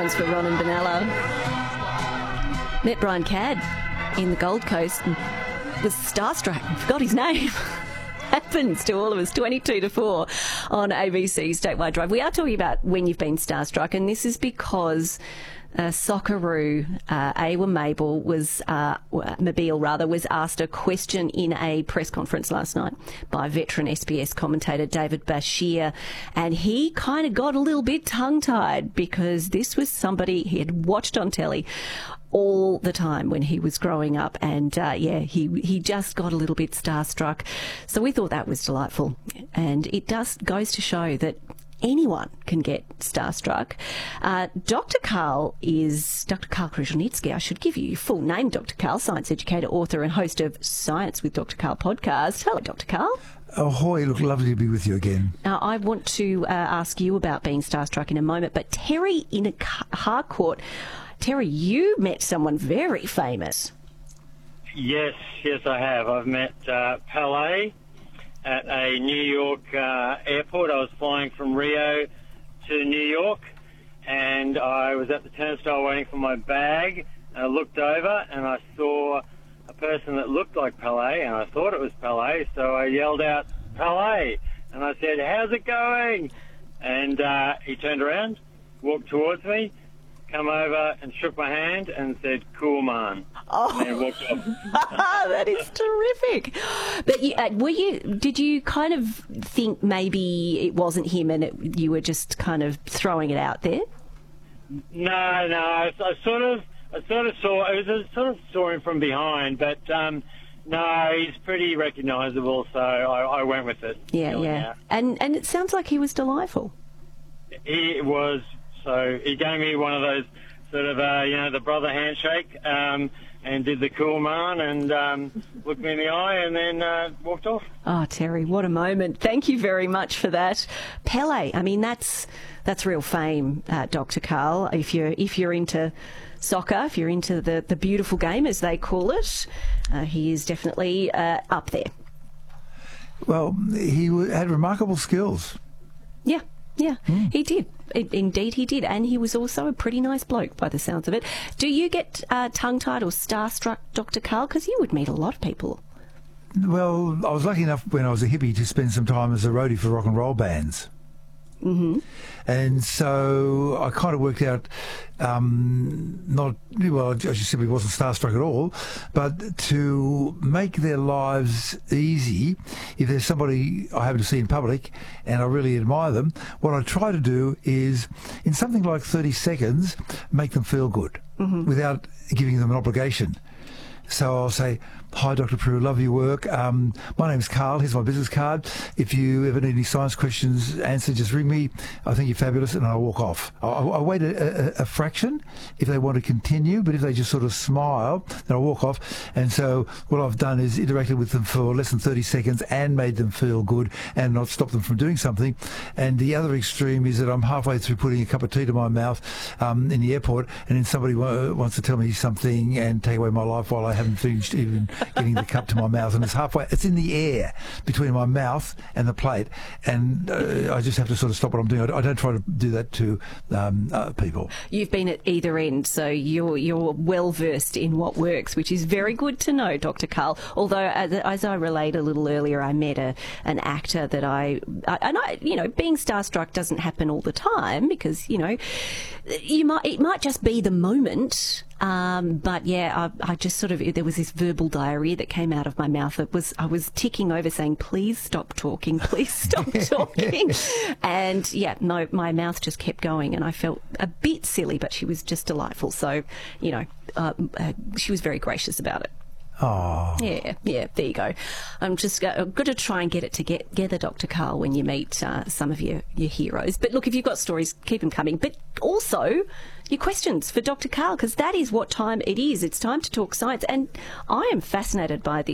ones for Ron and Benalla. Met Brian Cadd in the Gold Coast and was starstruck. Forgot his name. Happens to all of us, 22 to 4 on ABC Statewide Drive. We are talking about when you've been starstruck, and this is because Socceroo Awa Mabel was Mabeel was asked a question in a press conference last night by veteran SBS commentator David Bashir, and he kind of got a little bit tongue-tied because this was somebody he had watched on telly all the time when he was growing up, and he just got a little bit starstruck. So we thought that was delightful, and it goes to show that anyone can get starstruck. Dr. Karl Kruszelnicki. I should give you your full name, Dr. Karl, science educator, author and host of Science with Dr. Karl podcast. Hello, Dr. Karl. Ahoy, look, lovely to be with you again. Now, I want to ask you about being starstruck in a moment, but Terry in Harcourt. Terry, you met someone very famous. Yes, I have. I've met Pelé at a New York airport. I was flying from Rio to New York, and I was at the turnstile waiting for my bag, and I looked over and I saw a person that looked like Pelé, and I thought it was Pelé, so I yelled out, "Pelé!" And I said, "How's it going?" And he turned around, walked towards me, come over and shook my hand and said, "Cool, man." Oh, and walked off. That is terrific. But did you kind of think maybe it wasn't him and you were just kind of throwing it out there? No. I sort of saw. It was sort of saw him from behind, but no, he's pretty recognisable, so I went with it. Yeah. And it sounds like he was delightful. He was. So he gave me one of those sort of, the brother handshake, and did the cool man and looked me in the eye and then walked off. Oh, Terry, what a moment. Thank you very much for that. Pelé, I mean, that's real fame, Dr. Karl. If you're into soccer, if you're into the beautiful game, as they call it, he is definitely up there. Well, he had remarkable skills. Yeah, he did. Indeed he did, and he was also a pretty nice bloke by the sounds of it. Do you get tongue-tied or starstruck, Dr. Karl? Because you would meet a lot of people. Well, I was lucky enough when I was a hippie to spend some time as a roadie for rock and roll bands. Mm-hmm. And so I kind of worked out, I just simply wasn't starstruck at all, but to make their lives easy, if there's somebody I happen to see in public and I really admire them, what I try to do is, in something like 30 seconds, make them feel good without giving them an obligation. So I'll say, "Hi, Dr. Prue, love your work. My name's Karl. Here's my business card. If you ever need any science questions answered, just ring me. I think you're fabulous," and I'll walk off. I'll wait a fraction if they want to continue, but if they just sort of smile, then I'll walk off. And so what I've done is interacted with them for less than 30 seconds and made them feel good and not stop them from doing something. And the other extreme is that I'm halfway through putting a cup of tea to my mouth in the airport, and then somebody wants to tell me something and take away my life while I haven't finished even getting the cup to my mouth, and it's in the air between my mouth and the plate, and I just have to sort of stop what I'm doing. I don't try to do that to people. You've been at either end, so you're well versed in what works, which is very good to know, Dr. Karl. Although, as I relayed a little earlier, I met an actor that I being starstruck doesn't happen all the time because it might just be the moment. But yeah, I just sort of, there was this verbal diarrhea that came out of my mouth. I was ticking over saying, "Please stop talking, please stop talking." And yeah, no, my mouth just kept going and I felt a bit silly, but she was just delightful. So, she was very gracious about it. Oh. Yeah, there you go. I'm just going to try and get it together, Dr. Karl, when you meet some of your heroes. But look, if you've got stories, keep them coming. But also your questions for Dr. Karl, because that is what time it is. It's time to talk science. And I am fascinated by this.